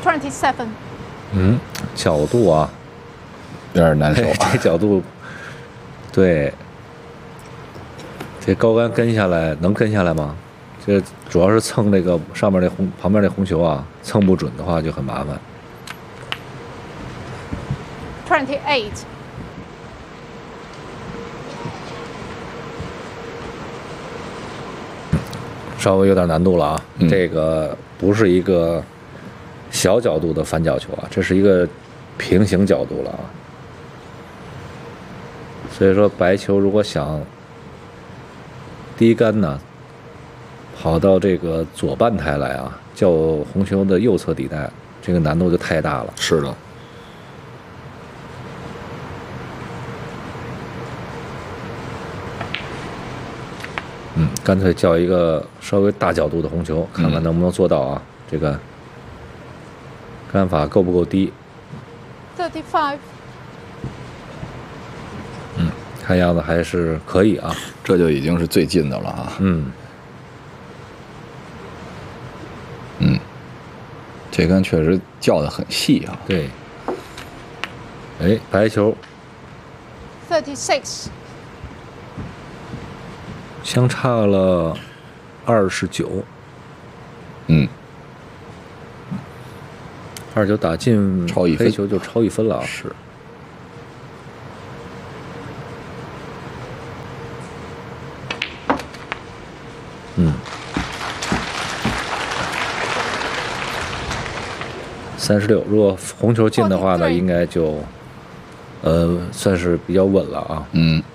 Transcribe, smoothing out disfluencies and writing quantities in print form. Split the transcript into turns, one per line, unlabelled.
27.
角度啊，
有点难受
这角度，对，这高杆跟下来能跟下来吗？这主要是蹭这个上面旁边这红球啊，蹭不准的话就很麻烦。
28.
稍微有点难度了啊，这个不是一个小角度的反角球啊，这是一个平行角度了啊。所以说白球如果想低杆呢，跑到这个左半台来啊，较红球的右侧底带，这个难度就太大了。
是的。
干脆叫一个稍微大角度的红球，看看能不能做到啊。这个杆法够不够低
35.
看样子还是可以啊。
这就已经是最近的了啊。这杆确实叫得很细啊。
对。哎，白球
36.
相差了29。29打进
超1分，
黑球就超1分了啊。
是。
36，如果红球进的话呢，应该就算是比较稳了啊。